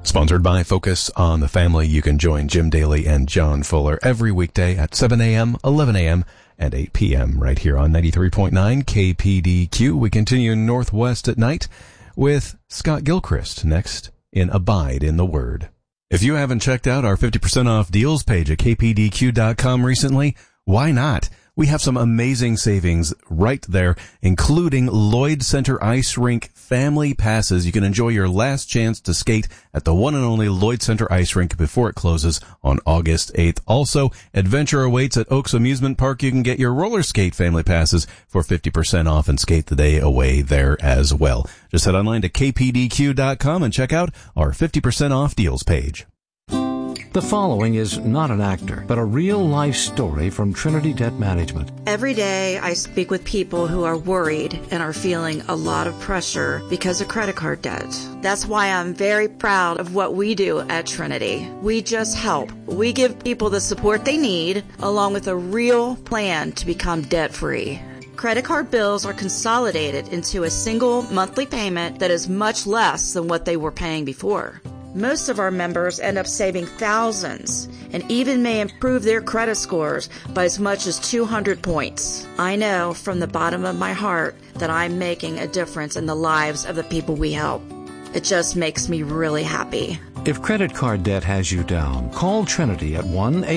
Sponsored by Focus on the Family. You can join Jim Daly and John Fuller every weekday at 7 a.m., 11 a.m., and 8 p.m. right here on 93.9 KPDQ. We continue Northwest at night with Scott Gilchrist next in Abide in the Word. If you haven't checked out our 50% off deals page at kpdq.com recently, why not? We have some amazing savings right there, including Lloyd Center Ice Rink family passes. You can enjoy your last chance to skate at the one and only Lloyd Center Ice Rink before it closes on August 8th. Also, adventure awaits at Oaks Amusement Park. You can get your roller skate family passes for 50% off and skate the day away there as well. Just head online to kpdq.com and check out our 50% off deals page. The following is not an actor, but a real-life story from Trinity Debt Management. Every day I speak with people who are worried and are feeling a lot of pressure because of credit card debt. That's why I'm very proud of what we do at Trinity. We just help. We give people the support they need, along with a real plan to become debt-free. Credit card bills are consolidated into a single monthly payment that is much less than what they were paying before. Most of our members end up saving thousands and even may improve their credit scores by as much as 200 points. I know from the bottom of my heart that I'm making a difference in the lives of the people we help. It just makes me really happy. If credit card debt has you down, call Trinity at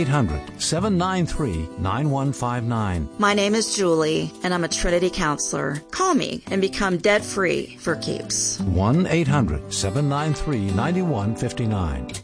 1-800-793-9159. My name is Julie, and I'm a Trinity counselor. Call me and become debt-free for keeps. 1-800-793-9159.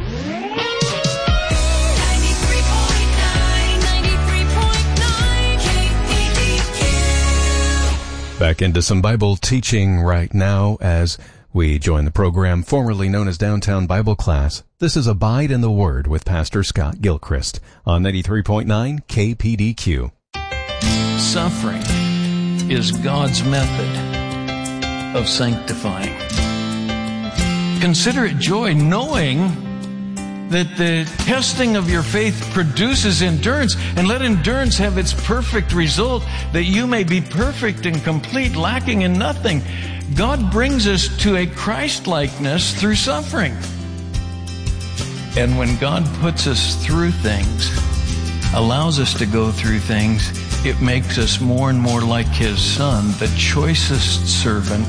Back into some Bible teaching right now as we join the program formerly known as Downtown Bible Class. This is Abide in the Word with Pastor Scott Gilchrist on 93.9 KPDQ. Suffering is God's method of sanctifying. Consider it joy knowing that the testing of your faith produces endurance, and let endurance have its perfect result, that you may be perfect and complete, lacking in nothing. God brings us to a Christ-likeness through suffering. And when God puts us through things, allows us to go through things, it makes us more and more like His Son, the choicest servant,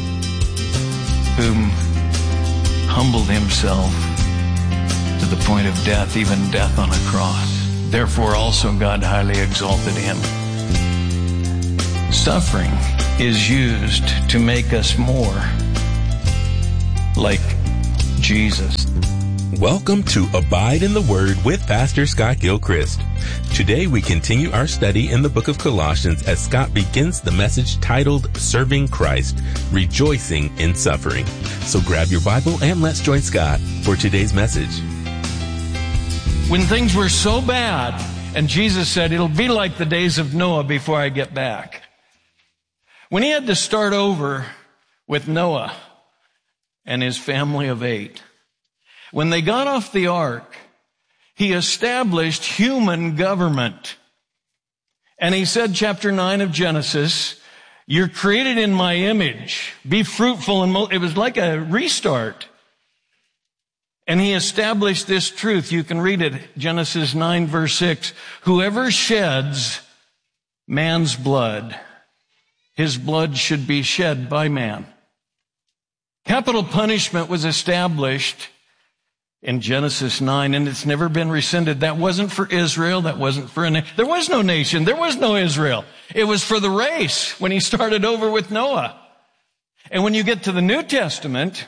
whom humbled Himself to the point of death, even death on a cross. Therefore also God highly exalted Him. Suffering is used to make us more like Jesus. Welcome to Abide in the Word with Pastor Scott Gilchrist. Today we continue our study in the book of Colossians as Scott begins the message titled Serving Christ, Rejoicing in Suffering. So grab your Bible and let's join Scott for today's message. When things were so bad, and Jesus said, it'll be like the days of Noah before I get back. When he had to start over with Noah and his family of 8, when they got off the ark, he established human government. And he said, chapter 9 of Genesis, you're created in my image. Be fruitful and it was like a restart. And he established this truth. You can read it, Genesis 9 verse 6. Whoever sheds man's blood, his blood should be shed by man. Capital punishment was established in Genesis 9, and it's never been rescinded. That wasn't for Israel. That wasn't for there was no nation. There was no Israel. It was for the race when he started over with Noah. And when you get to the New Testament,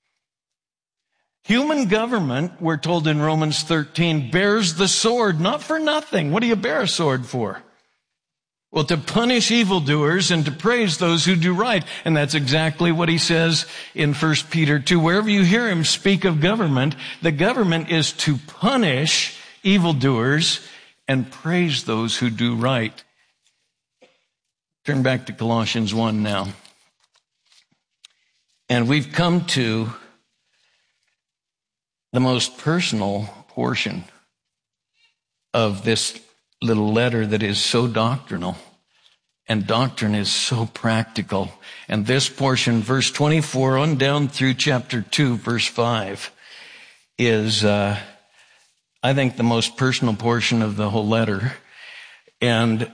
human government, we're told in Romans 13, bears the sword, not for nothing. What do you bear a sword for? Well, to punish evildoers and to praise those who do right. And that's exactly what he says in 1 Peter 2. Wherever you hear him speak of government, the government is to punish evildoers and praise those who do right. Turn back to Colossians 1 now. And we've come to the most personal portion of this little letter that is so doctrinal And doctrine is so practical. And this portion, verse 24 on down through chapter 2, verse 5, is, I think, the most personal portion of the whole letter. And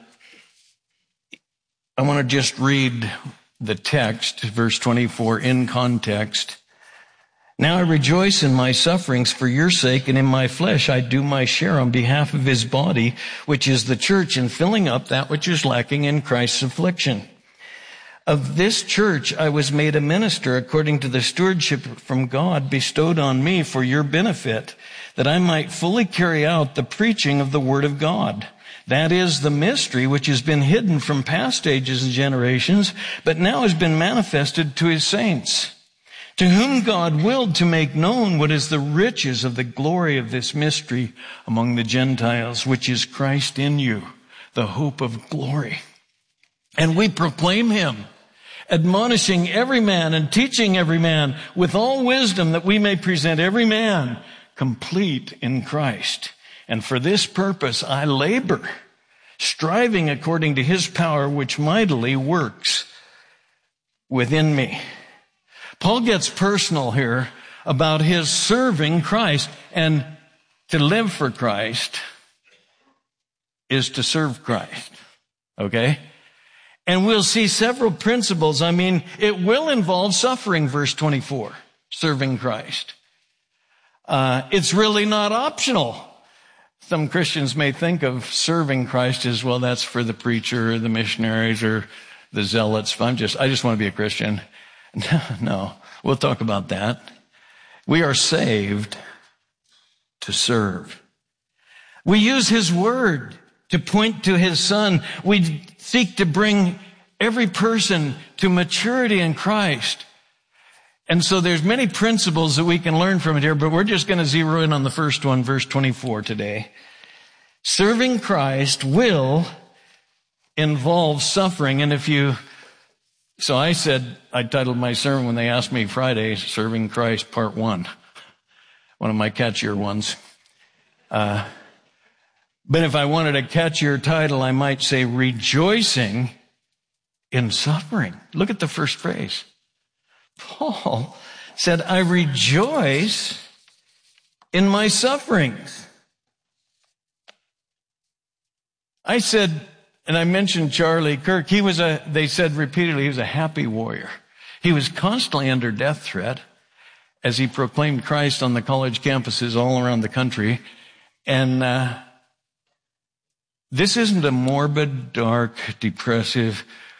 I want to just read the text, verse 24, in context. Now I rejoice in my sufferings for your sake, and in my flesh I do my share on behalf of his body, which is the church, in filling up that which is lacking in Christ's affliction. Of this church I was made a minister according to the stewardship from God bestowed on me for your benefit, that I might fully carry out the preaching of the word of God. That is the mystery which has been hidden from past ages and generations, but now has been manifested to his saints, to whom God willed to make known what is the riches of the glory of this mystery among the Gentiles, which is Christ in you, the hope of glory. And we proclaim him, admonishing every man and teaching every man with all wisdom, that we may present every man complete in Christ. And for this purpose I labor, striving according to his power, which mightily works within me. Paul gets personal here about his serving Christ. And to live for Christ is to serve Christ. Okay? And we'll see several principles. I mean, it will involve suffering, verse 24, serving Christ. It's really not optional. Some Christians may think of serving Christ as, well, that's for the preacher or the missionaries or the zealots. I just want to be a Christian. No, we'll talk about that. We are saved to serve. We use his word to point to his son. We seek to bring every person to maturity in Christ. And so there's many principles that we can learn from it here, but we're just going to zero in on the first one, verse 24 today. Serving Christ will involve suffering. And so I titled my sermon when they asked me Friday, Serving Christ Part 1. One of my catchier ones. But if I wanted a catchier title, I might say rejoicing in suffering. Look at the first phrase. Paul said, I rejoice in my sufferings. I said, and I mentioned Charlie Kirk, they said repeatedly, he was a happy warrior. He was constantly under death threat as he proclaimed Christ on the college campuses all around the country. And this isn't a morbid, dark, depressive,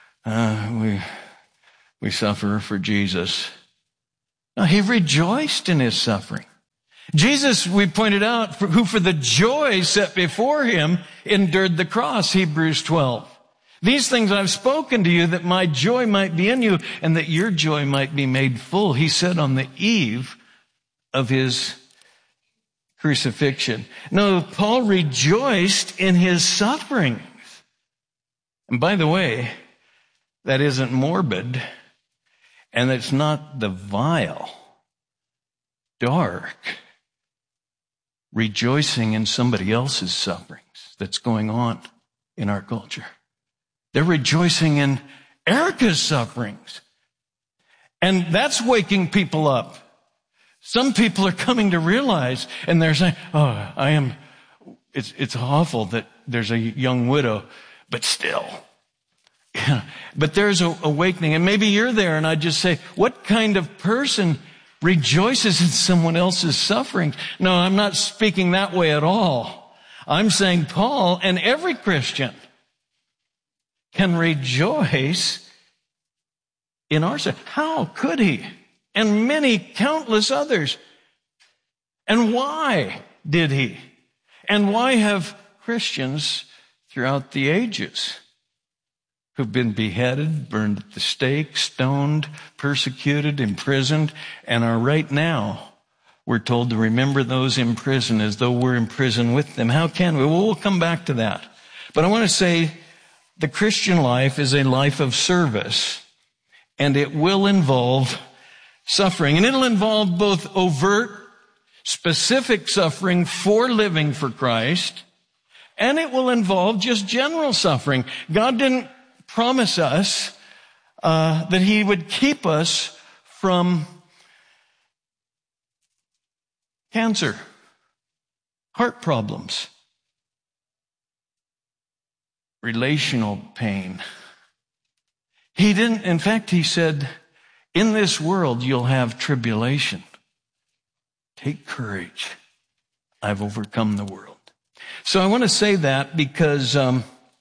we suffer for Jesus. No, he rejoiced in his suffering. Jesus, we pointed out, who for the joy set before him endured the cross, Hebrews 12. These things I've spoken to you, that my joy might be in you and that your joy might be made full, he said on the eve of his crucifixion. No, Paul rejoiced in his sufferings. And by the way, that isn't morbid, and it's not the vile, dark, rejoicing in somebody else's sufferings that's going on in our culture. They're rejoicing in Erica's sufferings. And that's waking people up. Some people are coming to realize, and they're saying, it's awful that there's a young widow, but still. Yeah. But there's an awakening. And maybe you're there, and I just say, what kind of person rejoices in someone else's suffering? No, I'm not speaking that way at all. I'm saying Paul and every Christian can rejoice in our suffering. How could he? And many, countless others. And why did he? And why have Christians throughout the ages who've been beheaded, burned at the stake, stoned, persecuted, imprisoned, and are right now, we're told to remember those in prison as though we're in prison with them. How can we? Well, we'll come back to that. But I want to say the Christian life is a life of service, and it will involve suffering. And it'll involve both overt, specific suffering for living for Christ, and it will involve just general suffering. God didn't promise us that he would keep us from cancer, heart problems, relational pain. He didn't, in fact, he said, in this world you'll have tribulation. Take courage. I've overcome the world. So I want to say that because I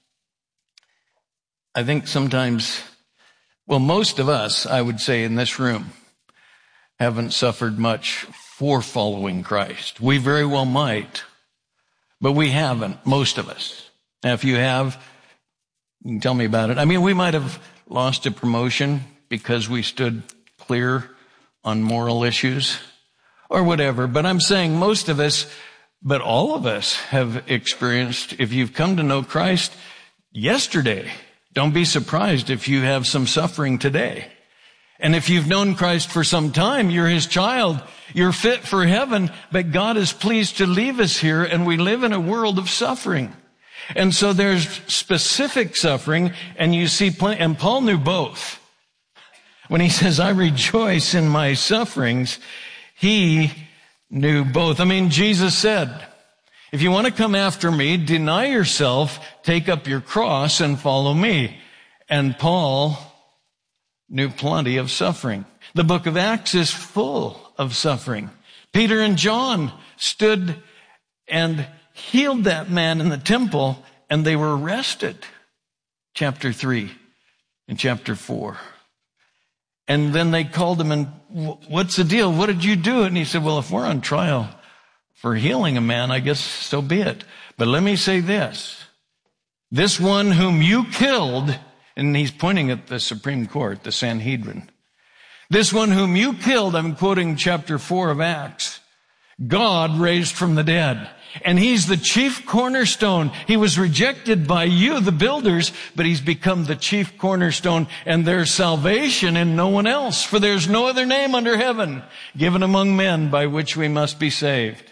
think sometimes, well, most of us, I would say in this room, haven't suffered much for following Christ. We very well might, but we haven't, most of us. Now, if you have, you can tell me about it. I mean, we might have lost a promotion because we stood clear on moral issues or whatever, but I'm saying most of us, but all of us have experienced, if you've come to know Christ yesterday, don't be surprised if you have some suffering today. And if you've known Christ for some time, you're his child, you're fit for heaven, but God is pleased to leave us here, and we live in a world of suffering. And so there's specific suffering, and you see plenty, and Paul knew both. When he says, I rejoice in my sufferings, he knew both. I mean, Jesus said, if you want to come after me, deny yourself, take up your cross, and follow me. And Paul knew plenty of suffering. The book of Acts is full of suffering. Peter and John stood and healed that man in the temple, and they were arrested. Chapter 3 and chapter 4. And then they called him and, what's the deal? What did you do? And he said, well, if we're on trial for healing a man, I guess so be it. But let me say this. This one whom you killed, and he's pointing at the Supreme Court, the Sanhedrin. This one whom you killed, I'm quoting chapter 4 of Acts, God raised from the dead. And he's the chief cornerstone. He was rejected by you, the builders, but he's become the chief cornerstone. And there's salvation in no one else, for there's no other name under heaven given among men by which we must be saved.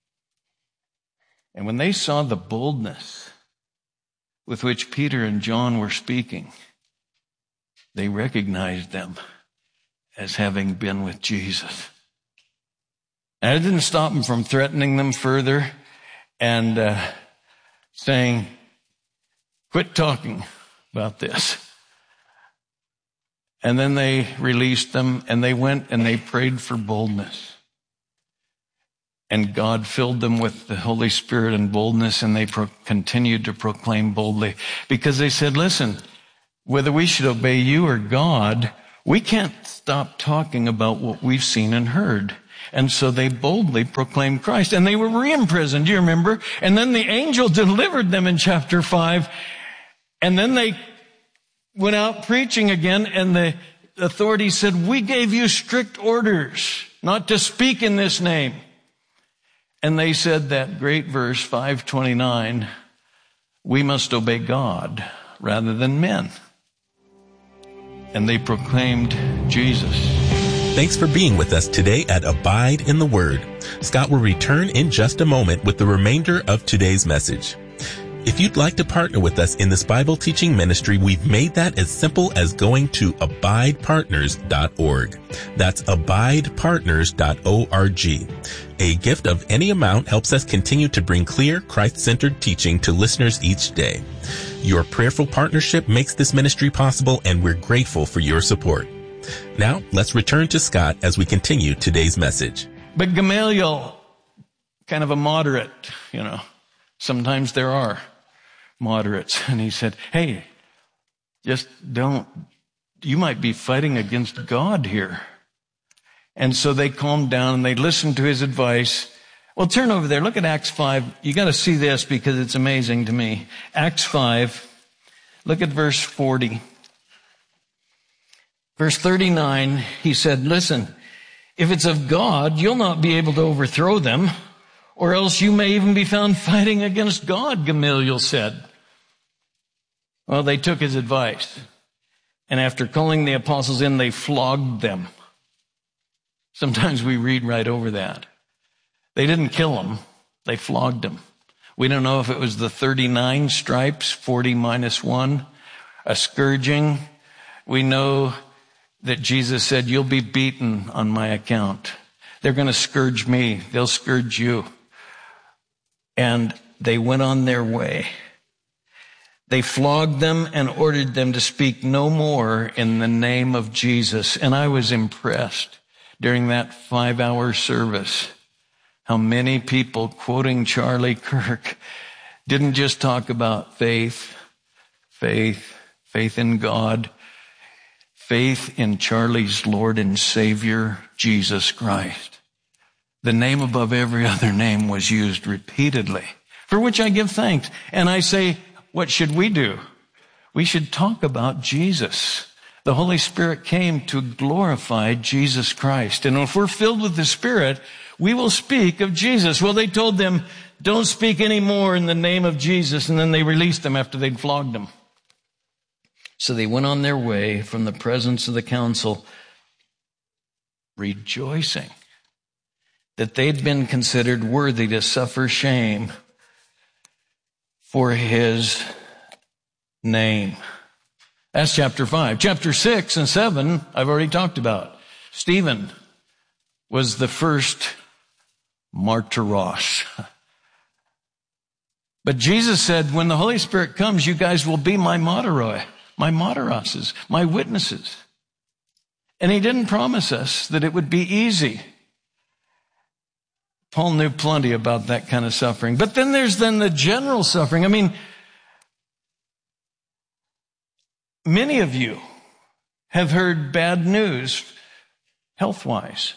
And when they saw the boldness with which Peter and John were speaking, they recognized them as having been with Jesus. And it didn't stop them from threatening them further and saying, quit talking about this. And then they released them, and they went and they prayed for boldness. And God filled them with the Holy Spirit and boldness, and they continued to proclaim boldly. Because they said, listen, whether we should obey you or God, we can't stop talking about what we've seen and heard. And so they boldly proclaimed Christ. And they were re-imprisoned, do you remember? And then the angel delivered them in chapter 5. And then they went out preaching again, and the authorities said, we gave you strict orders not to speak in this name. And they said that great verse, 5:29, we must obey God rather than men. And they proclaimed Jesus. Thanks for being with us today at Abide in the Word. Scott will return in just a moment with the remainder of today's message. If you'd like to partner with us in this Bible teaching ministry, we've made that as simple as going to abidepartners.org. That's abidepartners.org. A gift of any amount helps us continue to bring clear, Christ-centered teaching to listeners each day. Your prayerful partnership makes this ministry possible, and we're grateful for your support. Now, let's return to Scott as we continue today's message. But Gamaliel, kind of a moderate, sometimes there are moderates. And he said, hey, just don't, you might be fighting against God here. And so they calmed down and they listened to his advice. Well, turn over there. Look at Acts 5. You got to see this because it's amazing to me. Acts 5. Look at verse 40. Verse 39, he said, listen, if it's of God, you'll not be able to overthrow them, or else you may even be found fighting against God, Gamaliel said. Well, they took his advice. And after calling the apostles in, they flogged them. Sometimes we read right over that. They didn't kill them. They flogged them. We don't know if it was the 39 stripes, 40 minus 1, A scourging, we know that Jesus said, you'll be beaten on my account. They're going to scourge me. They'll scourge you. And they went on their way. They flogged them and ordered them to speak no more in the name of Jesus. And I was impressed during that 5-hour service how many people, quoting Charlie Kirk, didn't just talk about faith in God, faith in Charlie's Lord and Savior, Jesus Christ. The name above every other name was used repeatedly, for which I give thanks. And I say, what should we do? We should talk about Jesus. The Holy Spirit came to glorify Jesus Christ. And if we're filled with the Spirit, we will speak of Jesus. Well, they told them, don't speak anymore in the name of Jesus. And then they released them after they'd flogged them. So they went on their way from the presence of the council, rejoicing that they'd been considered worthy to suffer shame for his name. That's chapter 5. Chapter 6 and 7, I've already talked about. Stephen was the first martyros. But Jesus said, when the Holy Spirit comes, you guys will be my martyroi, my martyroses, my witnesses. And he didn't promise us that it would be easy. Paul knew plenty about that kind of suffering. But then there's the general suffering. I mean, many of you have heard bad news health-wise.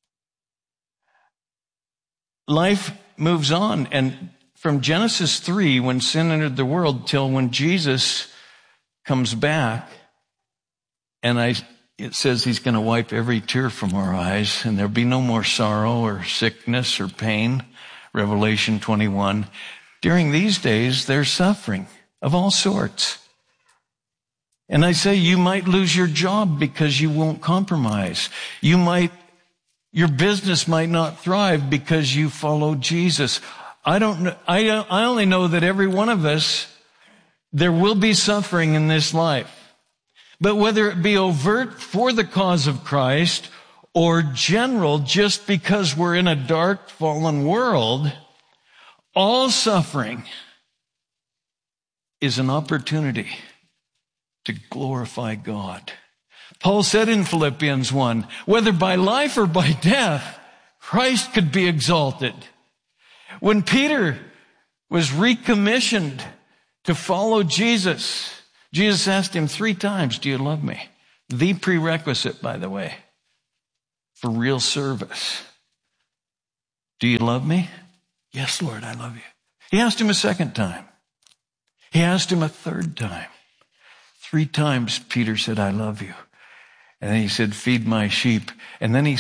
Life moves on, and from Genesis 3, when sin entered the world, till when Jesus comes back, and it says he's going to wipe every tear from our eyes, and there'll be no more sorrow or sickness or pain, Revelation 21. During these days, there's suffering of all sorts. And I say you might lose your job because you won't compromise. Your business might not thrive because you follow Jesus. I don't know. I only know that every one of us, there will be suffering in this life. But whether it be overt for the cause of Christ or general just because we're in a dark, fallen world, all suffering is an opportunity to glorify God. Paul said in Philippians 1, whether by life or by death, Christ could be exalted. When Peter was recommissioned to follow Jesus, Jesus asked him 3 times, do you love me? The prerequisite, by the way, for real service. Do you love me? Yes, Lord, I love you. He asked him a 2nd time. He asked him a 3rd time. 3 times Peter said, I love you. And then he said, feed my sheep. And then he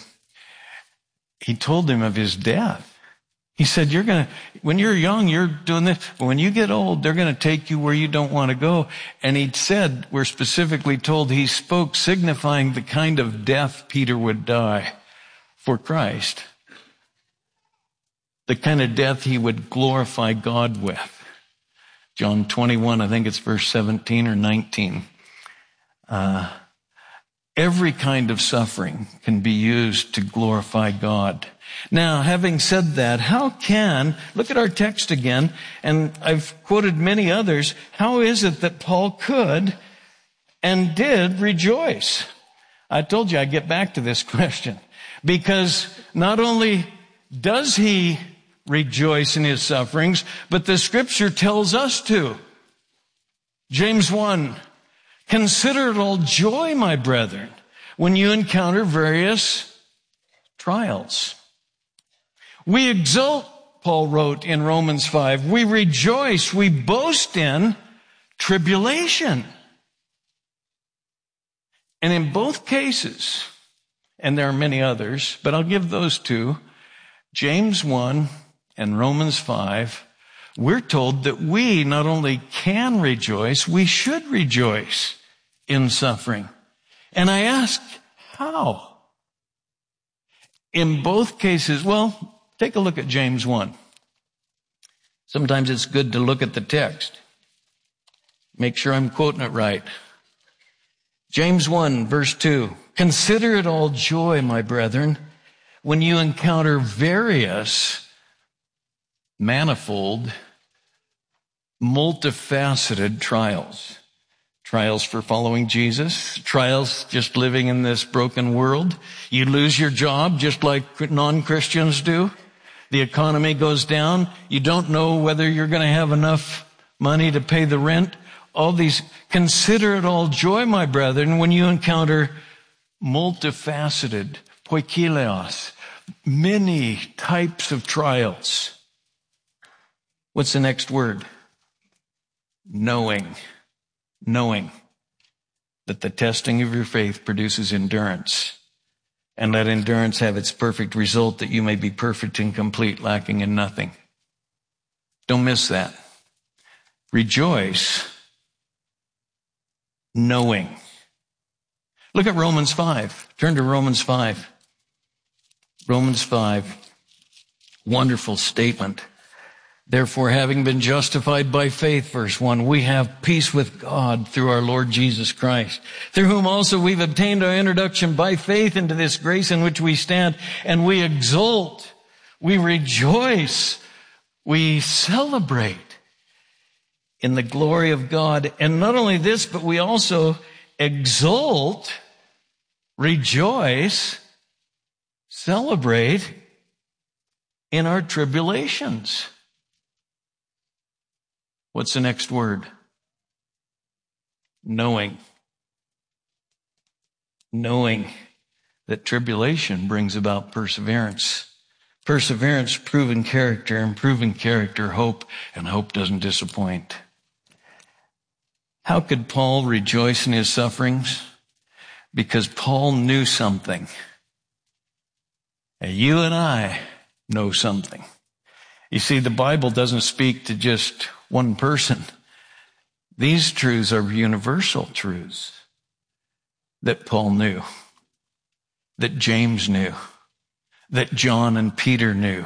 told him of his death. He said, when you're young, you're doing this. But when you get old, they're going to take you where you don't want to go. And he said, we're specifically told he spoke signifying the kind of death Peter would die for Christ. The kind of death he would glorify God with. John 21, I think it's verse 17 or 19. Every kind of suffering can be used to glorify God. Now, having said that, look at our text again, and I've quoted many others, how is it that Paul could and did rejoice? I told you I'd get back to this question, because not only does he rejoice in his sufferings, but the scripture tells us to. James 1, consider it all joy, my brethren, when you encounter various trials. We exult, Paul wrote in Romans 5. We rejoice, we boast in tribulation. And in both cases, and there are many others, but I'll give those 2, James 1 and Romans 5, we're told that we not only can rejoice, we should rejoice in suffering. And I ask, how? In both cases, well, take a look at James 1. Sometimes it's good to look at the text. Make sure I'm quoting it right. James 1, verse 2. Consider it all joy, my brethren, when you encounter various, manifold, multifaceted trials. Trials for following Jesus, trials just living in this broken world. You lose your job just like non-Christians do. The economy goes down. You don't know whether you're going to have enough money to pay the rent. All these, consider it all joy, my brethren, when you encounter multifaceted, poikileos, many types of trials. What's the next word? Knowing that the testing of your faith produces endurance, and let endurance have its perfect result, that you may be perfect and complete, lacking in nothing. Don't miss that. Rejoice, knowing. Look at Romans 5. Turn to Romans 5. Romans 5. Wonderful statement. Therefore, having been justified by faith, verse 1, we have peace with God through our Lord Jesus Christ, through whom also we've obtained our introduction by faith into this grace in which we stand, and we exult, we rejoice, we celebrate in the glory of God. And not only this, but we also exult, rejoice, celebrate in our tribulations. What's the next word? Knowing. Knowing that tribulation brings about perseverance. Perseverance, proven character, and proven character, hope, and hope doesn't disappoint. How could Paul rejoice in his sufferings? Because Paul knew something. And you and I know something. You see, the Bible doesn't speak to just one person. These truths are universal truths that Paul knew, that James knew, that John and Peter knew.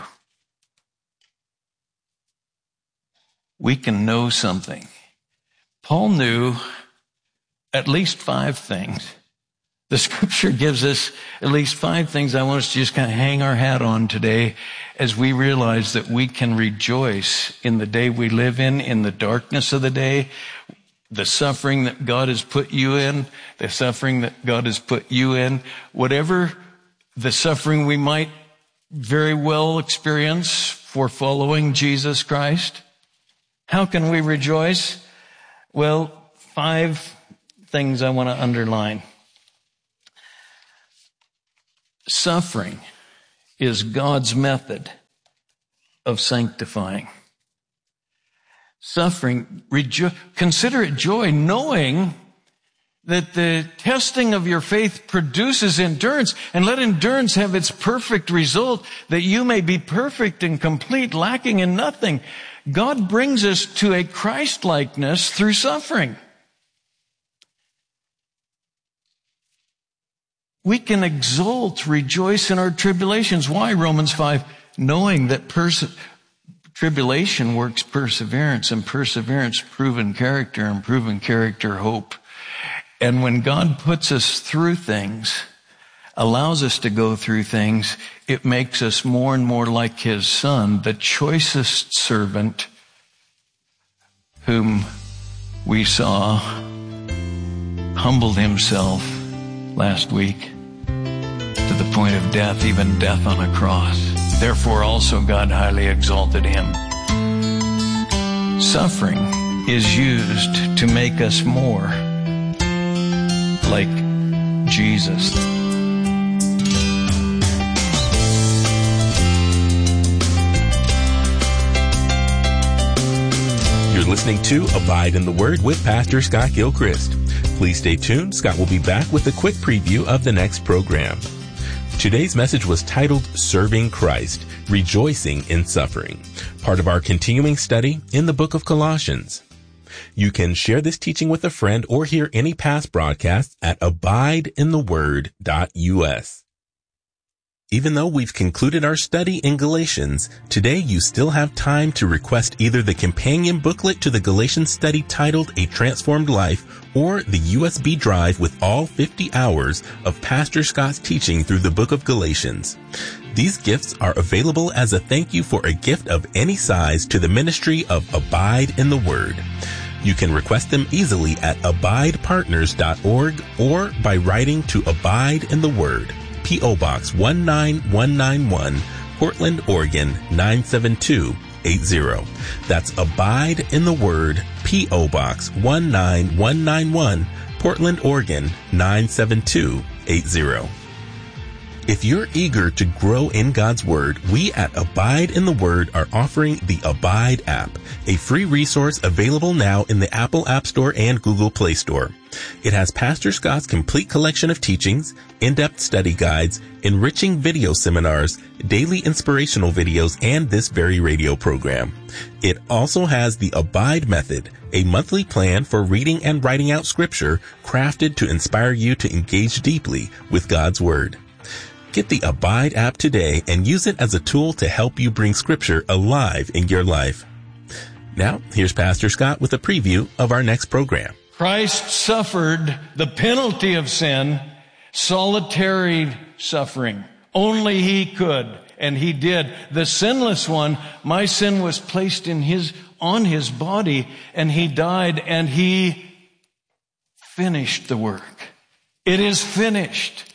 We can know something. Paul knew at least 5 things. The scripture gives us at least 5 things I want us to just kind of hang our hat on today as we realize that we can rejoice in the day we live in the darkness of the day, the suffering that God has put you in, the suffering that God has put you in, whatever the suffering we might very well experience for following Jesus Christ. How can we rejoice? Well, 5 things I want to underline. Suffering is God's method of sanctifying. Suffering, consider it joy, knowing that the testing of your faith produces endurance, and let endurance have its perfect result, that you may be perfect and complete, lacking in nothing. God brings us to a Christ-likeness through suffering. We can exult, rejoice in our tribulations. Why? Romans 5, knowing that tribulation works perseverance, and perseverance proven character, and proven character hope. And when God puts us through things, allows us to go through things, it makes us more and more like His Son, the choicest servant whom we saw humbled Himself last week to the point of death, even death on a cross. Therefore also God highly exalted Him. Suffering is used to make us more like Jesus. You're listening to Abide in the Word with Pastor Scott Gilchrist. Please stay tuned. Scott will be back with a quick preview of the next program. Today's message was titled Serving Christ, Rejoicing in Suffering, part of our continuing study in the book of Colossians. You can share this teaching with a friend or hear any past broadcasts at abideintheword.us. Even though we've concluded our study in Galatians, today you still have time to request either the companion booklet to the Galatians study titled A Transformed Life or the USB drive with all 50 hours of Pastor Scott's teaching through the book of Galatians. These gifts are available as a thank you for a gift of any size to the ministry of Abide in the Word. You can request them easily at abidepartners.org or by writing to Abide in the Word, P.O. Box 19191, Portland, Oregon 97280. That's Abide in the Word, P.O. Box 19191, Portland, Oregon 97280. If you're eager to grow in God's Word, we at Abide in the Word are offering the Abide app, a free resource available now in the Apple App Store and Google Play Store. It has Pastor Scott's complete collection of teachings, in-depth study guides, enriching video seminars, daily inspirational videos, and this very radio program. It also has the Abide Method, a monthly plan for reading and writing out Scripture crafted to inspire you to engage deeply with God's Word. Get the Abide app today and use it as a tool to help you bring Scripture alive in your life. Now, here's Pastor Scott with a preview of our next program. Christ suffered the penalty of sin, solitary suffering. Only he could, and he did. The sinless one, my sin was placed on his body, and he died, and he finished the work. It is finished.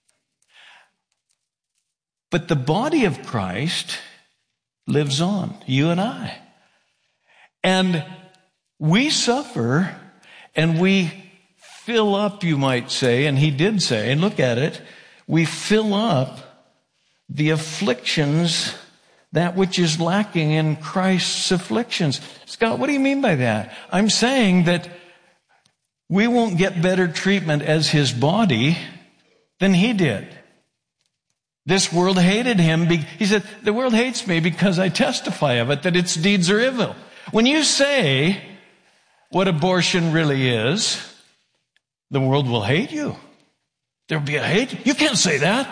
But the body of Christ lives on, you and I. And we suffer and we fill up, you might say, and he did say, and look at it, we fill up the afflictions, that which is lacking in Christ's afflictions. Scott, what do you mean by that? I'm saying that we won't get better treatment as his body than he did. This world hated him. He said, the world hates me because I testify of it, that its deeds are evil. When you say what abortion really is, the world will hate you. There'll be a hate. You can't say that.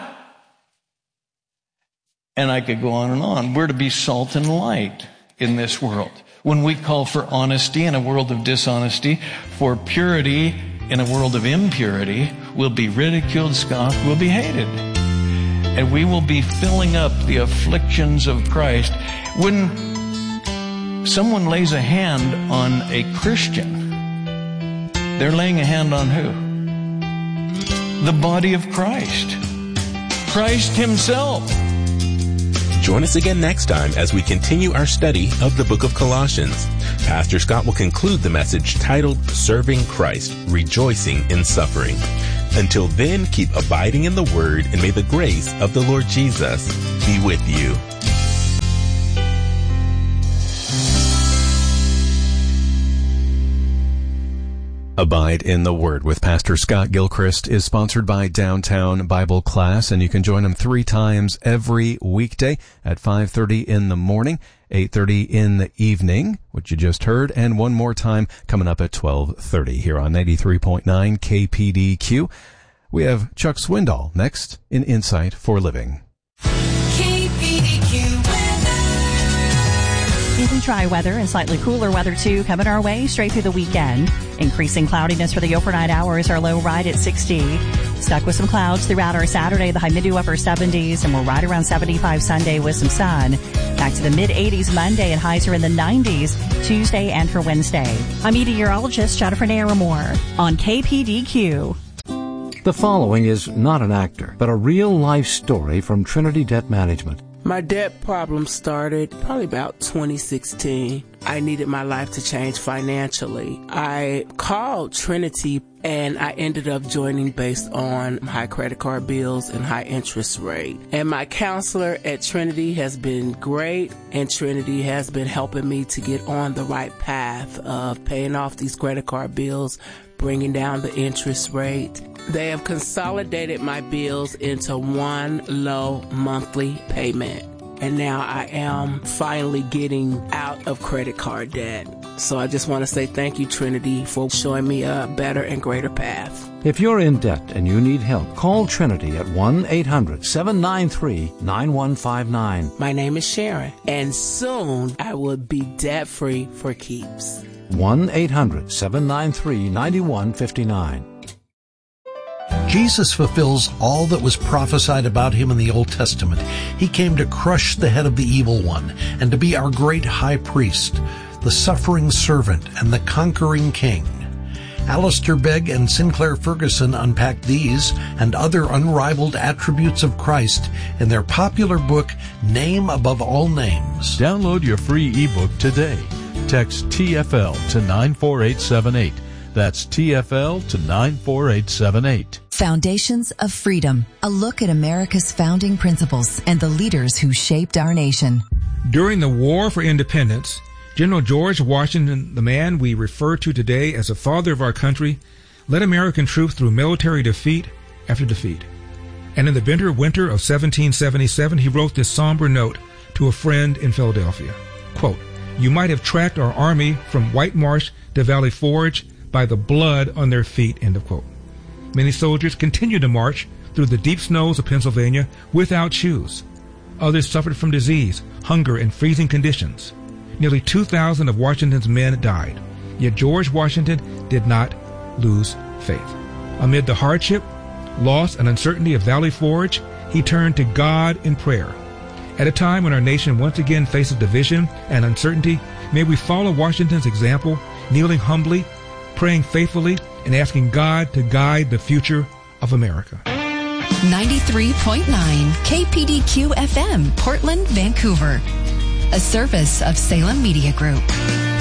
And I could go on and on. We're to be salt and light in this world. When we call for honesty in a world of dishonesty, for purity in a world of impurity, we'll be ridiculed, scoffed, we'll be hated. And we will be filling up the afflictions of Christ. When someone lays a hand on a Christian, they're laying a hand on who? The body of Christ. Christ himself. Join us again next time as we continue our study of the book of Colossians. Pastor Scott will conclude the message titled Serving Christ, Rejoicing in Suffering. Until then, keep abiding in the Word, and may the grace of the Lord Jesus be with you. Abide in the Word with Pastor Scott Gilchrist is sponsored by Downtown Bible Class, and you can join him 3 times every weekday at 5:30 in the morning, 8:30 in the evening, which you just heard, and one more time coming up at 12:30 here on 93.9 KPDQ. We have Chuck Swindoll next in Insight for Living. Even dry weather and slightly cooler weather, too, coming our way straight through the weekend. Increasing cloudiness for the overnight hours, our low right at 60. Stuck with some clouds throughout our Saturday, the high mid to upper 70s, and we're right around 75 Sunday with some sun. Back to the mid-80s Monday, and highs are in the 90s Tuesday and for Wednesday. I'm meteorologist Jennifer Naramore on KPDQ. The following is not an actor, but a real-life story from Trinity Debt Management. My debt problem started probably about 2016. I needed my life to change financially. I called Trinity and I ended up joining based on high credit card bills and high interest rate. And my counselor at Trinity has been great, and Trinity has been helping me to get on the right path of paying off these credit card bills, bringing down the interest rate. They have consolidated my bills into one low monthly payment. and now I am finally getting out of credit card debt. So I just want to say thank you, Trinity, for showing me a better and greater path. If you're in debt and you need help, call Trinity at 1-800-793-9159. My name is Sharon, and soon I will be debt-free for keeps. 1-800-793-9159. Jesus fulfills all that was prophesied about him in the Old Testament. He came to crush the head of the evil one and to be our great high priest, the suffering servant and the conquering king. Alistair Begg and Sinclair Ferguson unpack these and other unrivaled attributes of Christ in their popular book, Name Above All Names. Download your free ebook today. Text TFL to 94878. That's TFL to 94878. Foundations of Freedom, a look at America's founding principles and the leaders who shaped our nation. During the War for Independence, General George Washington, the man we refer to today as the father of our country, led American troops through military defeat after defeat. And in the bitter winter of 1777, he wrote this somber note to a friend in Philadelphia. Quote, "You might have tracked our army from White Marsh to Valley Forge by the blood on their feet," end of quote. Many soldiers continued to march through the deep snows of Pennsylvania without shoes. Others suffered from disease, hunger, and freezing conditions. Nearly 2,000 of Washington's men died. Yet George Washington did not lose faith. Amid the hardship, loss, and uncertainty of Valley Forge, he turned to God in prayer. At a time when our nation once again faces division and uncertainty, may we follow Washington's example, kneeling humbly, praying faithfully, and asking God to guide the future of America. 93.9 KPDQ FM, Portland, Vancouver. A service of Salem Media Group.